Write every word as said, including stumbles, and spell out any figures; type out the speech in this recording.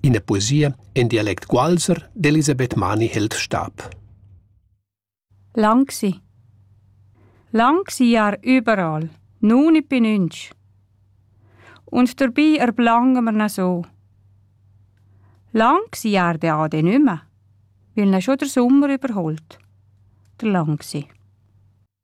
In der Poesia in Dialekt Gualser d'Elisabeth Mani hält Stab. Lang gsi. Lang gsi er überall, nun nicht bei nünsch. Und dabei erblangen wir na so. Lang gsi er de ade nimmer, weil na schon der Sommer überholt. Der lang gsi.